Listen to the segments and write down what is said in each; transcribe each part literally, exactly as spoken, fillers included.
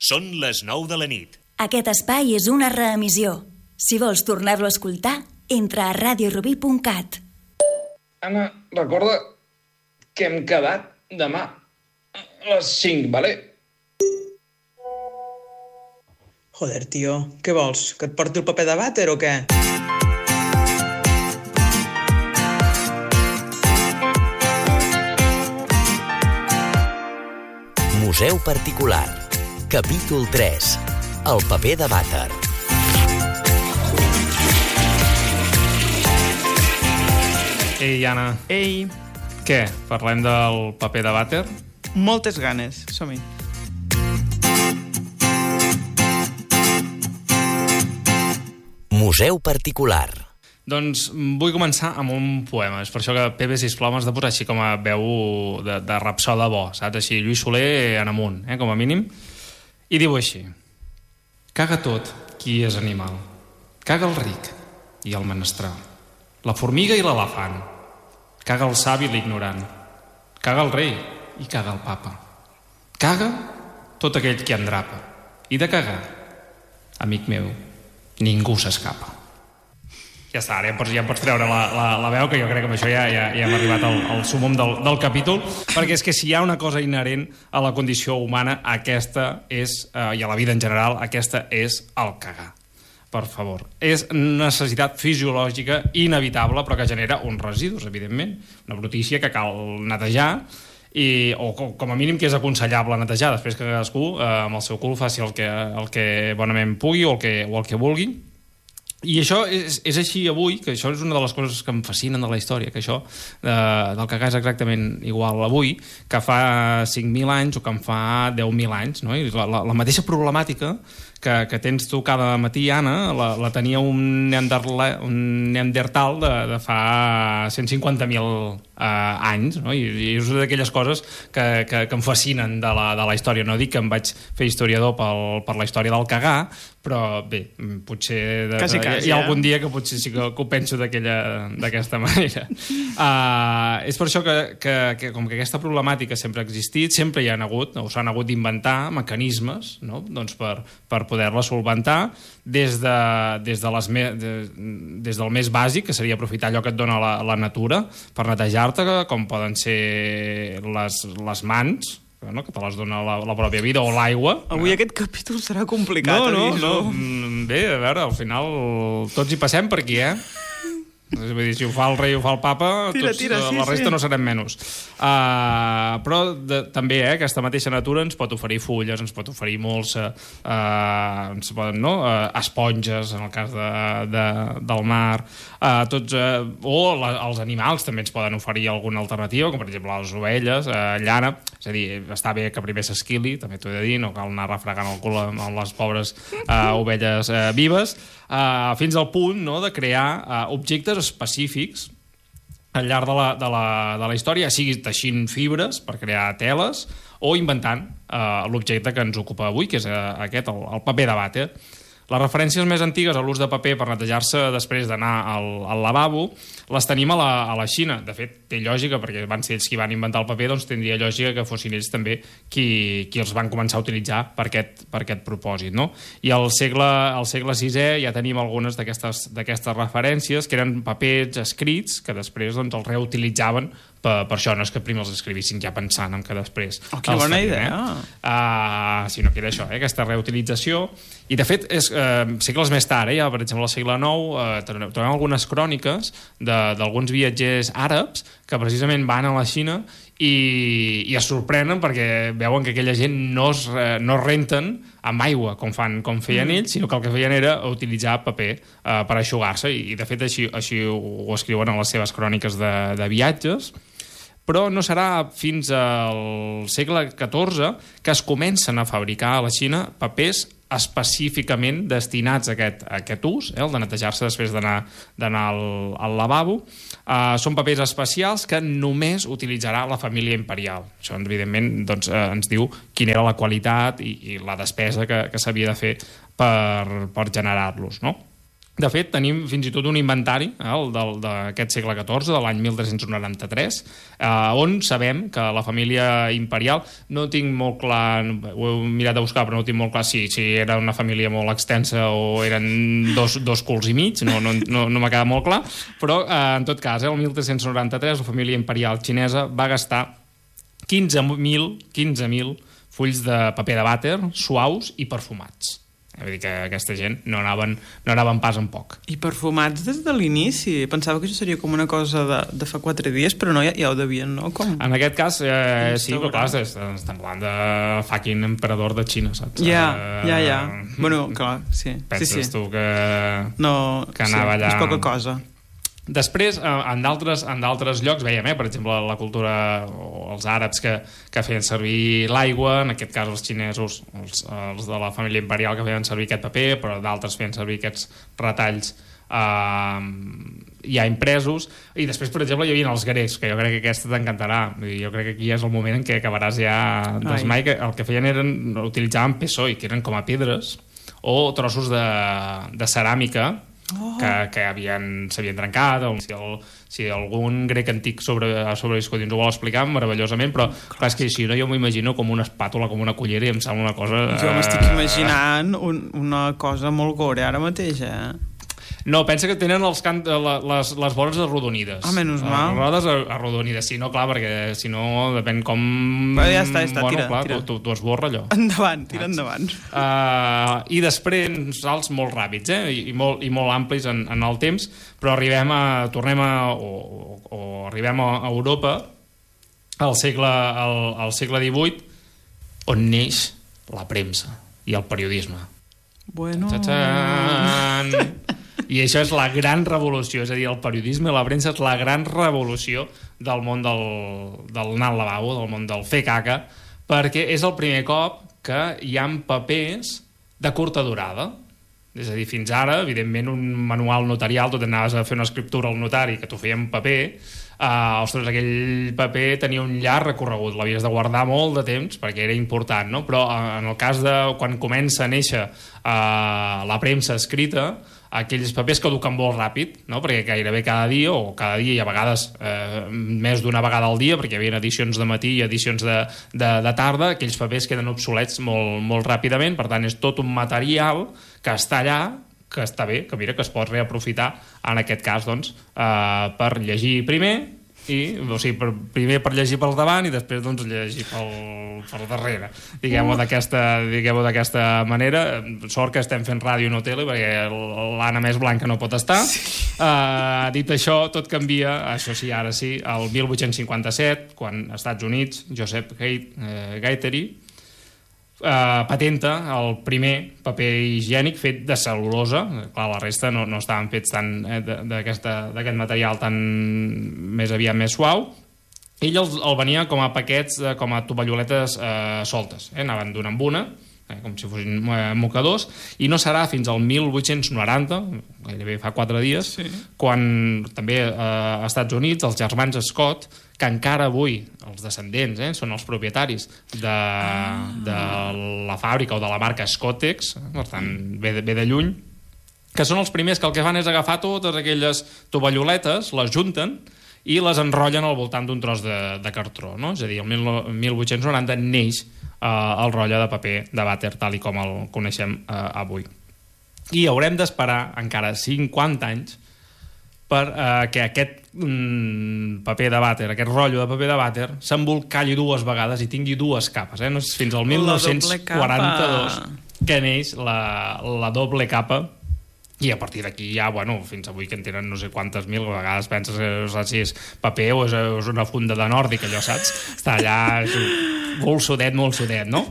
Són les nou de la nit. Aquest espai és una reemissió. Si vols tornar-lo a escoltar, entra a radio rubí punt cat. Anna, recorda que hem quedat demà a les cinc, vale? Joder, tio, què vols? Que et porti el paper de vàter o què? Museu particular. Capítol tres. El paper de vàter. Ei, Anna. Ei, Què? Parlem del paper de vàter? moltes ganes. Som-hi. Museu particular. Doncs vull començar amb un poema. És per això que, Pepe, sisplau, m'has de posar així com a veu de, de rapsoda bo, saps? Així, Lluís Soler en amunt, eh, com a mínim. I diu així: caga tot qui és animal. Caga el ric i el menestral, la formiga i l'elefant. Caga el savi i l'ignorant. Caga el rei i caga el papa. Caga tot aquell qui endrapa. I de cagar, amic meu, ningú s'escapa. Ja està, ara ja em pots, ja em pots treure la, la, la veu, que jo crec que amb això ja, ja, ja hem arribat al, al sumum del, del capítol, perquè és que si hi ha una cosa inherent a la condició humana, aquesta és, eh, i a la vida en general, aquesta és el cagar. Per favor. És necessitat fisiològica inevitable, però que genera uns residus, evidentment. Una brutícia que cal netejar, i, o com a mínim que és aconsellable netejar, després que cadascú eh, amb el seu cul faci el que, el que bonament pugui o el que, o el que vulgui. I això és, és així avui, que això és una de les coses que em fascinen de la història, que això eh, del cagar és exactament igual avui que fa cinc mil anys o que en fa deu mil anys, no? I la, la, la mateixa problemàtica que, que tens tu cada matí, Anna, la, la tenia un, neanderla, un neandertal de, de fa cent cinquanta mil eh, anys, no? I, i és una d'aquelles coses que, que, que em fascinen de la, de la història. No dic que em vaig fer historiador pel, per la història del cagar, però bé, potser de, quasi, quasi, hi ha eh? algun dia que potser sí que, que ho penso d'aquesta manera. Uh, és per això que, que, que com que aquesta problemàtica sempre ha existit, sempre hi ha hagut, o s'han hagut d'inventar mecanismes, no? Doncs per, per poder-la solventar des, de, des, de les me, de, des del més bàsic, que seria aprofitar allò que et dona la, la natura per netejar-te, com poden ser les, les mans, no? Que te les dona la, la pròpia vida, o l'aigua. Avui aquest capítol serà complicat. No, no, no. Bé, a veure, al final tots hi passem per aquí, eh? Vull dir, si ho fa el rei o ho fa el papa, tira, tots, tira, sí, la resta sí. no serem menys. Uh, però de, també eh, aquesta mateixa natura ens pot oferir fulles, ens pot oferir molsa, uh, ens poden, no? uh, esponges, en el cas de, de, del mar, uh, tots, uh, o la, els animals també ens poden oferir alguna alternativa, com per exemple les ovelles, uh, llana. És a dir, està bé que primer s'esquili, també t'ho he de dir, no cal anar refregant el cul amb les pobres uh, ovelles uh, vives, uh, fins al punt, no?, de crear uh, objectes específics al llarg de la, de la, de la història, sigui teixint fibres per crear teles o inventant uh, l'objecte que ens ocupa avui, que és uh, aquest, el, el paper de vàter. Les referències més antigues a l'ús de paper per netejar-se després d'anar al, al lavabo les tenim a la, a la Xina. De fet, té lògica, perquè van ser ells qui van inventar el paper, doncs tindria lògica que fossin ells també qui, qui els van començar a utilitzar per aquest, per aquest propòsit, no? I al segle, al segle sisè ja tenim algunes d'aquestes d'aquestes referències, que eren papers escrits que després doncs, els reutilitzaven per, per això, no és que primer els escrivissin ja pensant en que després... Oh, que bona feien, idea! Eh? Uh, sinó que era això, eh? Aquesta reutilització. I, de fet, és, eh, segles més tard, eh? Ja, per exemple, al segle nou, eh, trobem algunes cròniques d'alguns viatgers àrabs que precisament van a la Xina i, i es sorprenen perquè veuen que aquella gent no es, eh, no es renten amb aigua, com, fan, com feien mm. ells, sinó que el que feien era utilitzar paper eh, per aixugar-se, i, i de fet així, així ho, ho escriuen en les seves cròniques de, de viatges. Però no serà fins al segle catorze que es comencen a fabricar a la Xina papers específicament destinats a aquest, a aquest ús, eh, el de netejar-se després d'anar al, al lavabo. Uh, són papers especials que només utilitzarà la família imperial. Això, evidentment, doncs, uh, ens diu quina era la qualitat i, i la despesa que, que s'havia de fer per, per generar-los, no? De fet, tenim fins i tot un inventari eh, d'aquest segle catorze, de l'any mil tres-cents noranta-tres, eh, on sabem que la família imperial, no tinc molt clar, ho he mirat de buscar, però no tinc molt clar si, si era una família molt extensa o eren dos, dos culs i mig, no, no, no, no m'ha quedat molt clar, però eh, en tot cas, eh, el mil tres-cents noranta-tres la família imperial xinesa va gastar quinze mil fulls de paper de vàter suaus i perfumats. Vull dir que aquesta gent no anaven, no anaven pas en poc. I perfumats des de l'inici. Pensava que això seria com una cosa de, de fa quatre dies, però no, ja, ja ho devien, no? Com... En aquest cas, eh, sí, però clar, estem parlant de fucking emperador de Xina, saps? Ja, ja, ja. Bueno, clar, sí. Penses sí, sí. tu que, no, que anava sí, allà... és poca cosa. Després, en d'altres en d'altres llocs, veiem, eh, per exemple, la cultura o els àrabs que, que feien servir l'aigua, en aquest cas els xinesos, els, els de la família imperial que feien servir aquest paper, però d'altres feien servir aquests retalls eh, ja impresos. I després, per exemple, hi havia els grecs, que jo crec que aquesta t'encantarà. Jo crec que aquí és el moment en què acabaràs ja d'esmai, que el que feien eren, utilitzaven pessoi, que eren com a pedres, o trossos de, de ceràmica, Oh. que, que havien, s'havien trencat, o si, el, si algun grec antic sobre, sobreviscut ens ho vol explicar meravellosament, però clar, és que si no jo m'ho imagino com una espàtula, com una cullera, i em sembla una cosa... Jo m'estic imaginant un, una cosa molt gore ara mateix, eh? No, pensa que tenen els can... les, les vores arrodonides. Ah, menys mal. Les rodes arrodonides, sí, no, clar, perquè si no, depèn com... Però ja està, ja està, bueno, tira, clar, tira. Tu, tu esborra allò. Endavant, tira endavant. Uh, I després, salts molt ràpids, eh? I, i, molt, i molt amplis en, en el temps, però arribem a... tornem a... o, o, o arribem a Europa al segle, al, al segle divuit, on neix la premsa i el periodisme. Bueno... Txan! I això és la gran revolució, és a dir, el periodisme i la premsa és la gran revolució del món del, del anar al lavabo, del món del fer caca, perquè és el primer cop que hi ha papers de curta durada. És a dir, fins ara, evidentment, un manual notarial, tu t'anaves a fer una escriptura al notari que t'ho feia en paper, Uh, ostres, aquell paper tenia un llarg recorregut, l'havies de guardar molt de temps perquè era important, no? Però uh, en el cas de quan comença a néixer uh, la premsa escrita, aquells papers caduquen molt ràpid, no? Perquè gairebé cada dia, o cada dia i a vegades eh, més d'una vegada al dia, perquè hi havia edicions de matí i edicions de, de, de tarda, aquells papers queden obsolets molt, molt ràpidament, per tant és tot un material que està allà, que està bé, que mira, que es pot reaprofitar en aquest cas, doncs, eh, per llegir primer, i, o sigui, per, primer per llegir pel davant i després, doncs, llegir pel, pel darrere, diguem-ho d'aquesta diguem-ho d'aquesta manera. Sort que estem fent ràdio i no tele, perquè l'Anna més blanca no pot estar. Sí. Uh, dit això, tot canvia, això sí, ara sí, el mil vuit-cents cinquanta-set, quan als Estats Units, Joseph Guattari Uh, patenta el primer paper higiènic fet de cel·lulosa. Clar, la resta no, no estaven fets tan, eh, d'aquest material tan més aviat més suau. Ell el, el venia com a paquets, eh, com a tovalloletes eh, soltes, eh? Anaven d'una en una, eh, com si fossin eh, mocadors, i no serà fins al mil vuit-cents noranta, gairebé fa quatre dies, sí, quan també eh, als Estats Units els germans Scott, que encara avui els descendents eh, són els propietaris de, ah. de la fàbrica o de la marca Scottex, eh, per tant ve de, ve de lluny, que són els primers que el que fan és agafar totes aquelles tovalloletes, les junten i les enrotllen al voltant d'un tros de, de cartró, no? És a dir, el mil vuit-cents noranta neix eh, el rotlle de paper de vàter tal i com el coneixem eh, avui. I haurem d'esperar encara cinquanta anys per eh, que aquest mm, paper de vàter, aquest rotllo de paper de vàter, s'embolcalli dues vegades i tingui dues capes. Eh? No és fins al mil nou-cents quaranta-dos que neix la, la doble capa, i a partir d'aquí ja, bueno, fins avui que en tenen no sé quantes mil, a vegades penses que no saps si és paper o és, és una funda de nòrdic, allò, saps? Està allà, és molt sudet, molt sudet, no?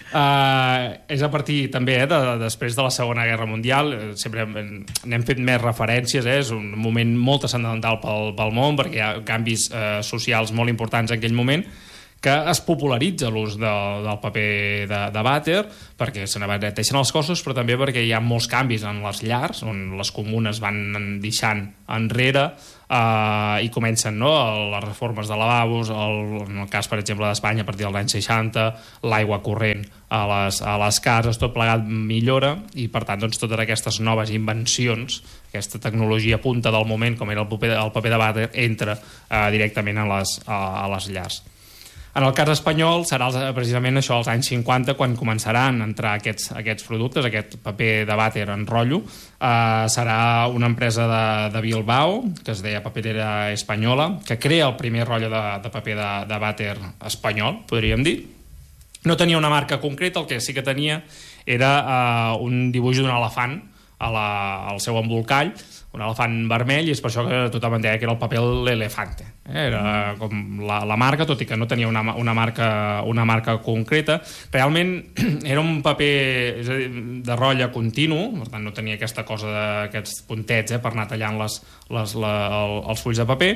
Uh, és a partir també eh, de, després de la Segona Guerra Mundial, sempre n'hem fet més referències, eh? És un moment molt transcendental pel, pel món perquè hi ha canvis uh, socials molt importants en aquell moment, que es popularitza l'ús de, del paper de, de vàter perquè se n'abarateixen els costos, però també perquè hi ha molts canvis en les llars, on les comunes van deixant enrere eh, i comencen, no?, les reformes de lavabos, el, en el cas, per exemple, d'Espanya, a partir dels anys seixanta, l'aigua corrent a les, a les cases, tot plegat millora, i per tant doncs, totes aquestes noves invencions, aquesta tecnologia punta del moment, com era el paper, el paper de vàter, entra eh, directament a les, a, a les llars. En el cas espanyol serà precisament això, als anys cinquanta, quan començaran a entrar aquests, aquests productes, aquest paper de vàter en rotllo. Eh, serà una empresa de, de Bilbao, que es deia Paperera Espanyola, que crea el primer rotllo de, de paper de, de vàter espanyol, podríem dir. No tenia una marca concreta, el que sí que tenia era eh, un dibuix d'un elefant a la, al seu embolcall, un elefant vermell, i és per això que tothom en deia que era el paper l'elefante. Eh? Era com la, la marca, tot i que no tenia una, una, marca, una marca concreta. Realment era un paper, és a dir, de rotlle continu, per tant no tenia aquesta cosa d'aquests puntets eh, per anar tallant les, les, la, el, els fulls de paper.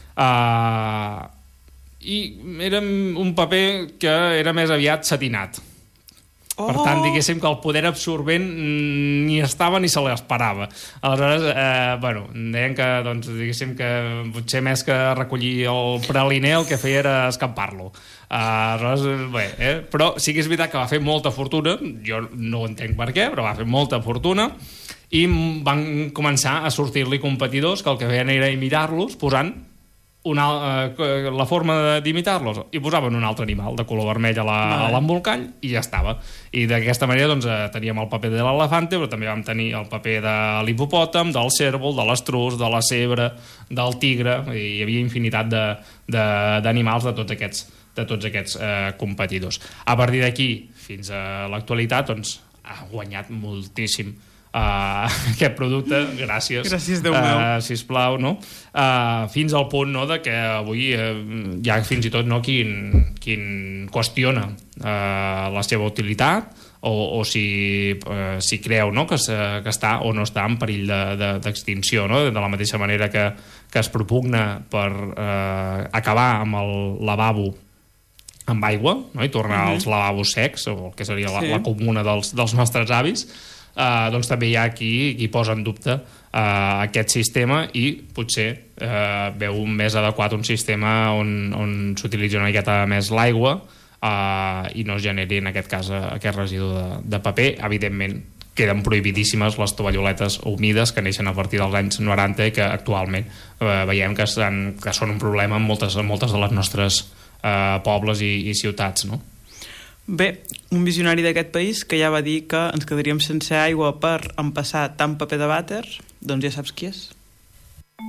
Uh, I era un paper que era més aviat satinat. Oh. Per tant, diguéssim que el poder absorbent ni estava ni se l'esperava. Aleshores, eh, bueno, deien que, doncs, diguéssim que potser més que recollir el praliner el que feia era escampar-lo. Uh, aleshores, bé, eh? Però sí que és veritat que va fer molta fortuna, jo no ho entenc per què, però va fer molta fortuna, i van començar a sortir-li competidors que el que feien era imitar-los posant una, uh, la forma d'imitar-los, i posaven un altre animal de color vermell a l'embolcall i ja estava. I d'aquesta manera doncs, uh, teníem el paper de l'elefante, però també vam tenir el paper de l'hipopòtam, del cérvol, de l'estrus, de la zebra, del tigre, i hi havia infinitat d'animals de, de, de tots aquests, de tots aquests uh, competidors. A partir d'aquí, fins a l'actualitat, doncs, ha guanyat moltíssim Uh, aquest producte, gràcies, gràcies Déu meu, uh, sisplau, no? Uh, fins al punt, no?, de que avui uh, hi ha fins i tot, no?, qui, qui qüestiona uh, la seva utilitat o, o si, uh, si creu, no?, que, se, que està o no està en perill d'extinció, no?, de la mateixa manera que, que es propugna per uh, acabar amb el lavabo amb aigua, no?, i tornar mm-hmm. als lavabos secs, o el que seria la, sí. la comuna dels, dels nostres avis. Uh, doncs també hi ha qui, qui posa en dubte uh, aquest sistema, i potser uh, veu més adequat un sistema on, on s'utilitzi una miqueta més l'aigua uh, i no es generi en aquest cas aquest residu de, de paper. Evidentment queden prohibidíssimes les tovalloletes humides que neixen a partir dels anys noranta i que actualment uh, veiem que, estan, que són un problema en moltes, en moltes de les nostres uh, pobles i, i ciutats, no? Bé, un visionari d'aquest país que ja va dir que ens quedaríem sense aigua per empassar tant paper de vàter, doncs ja saps qui és.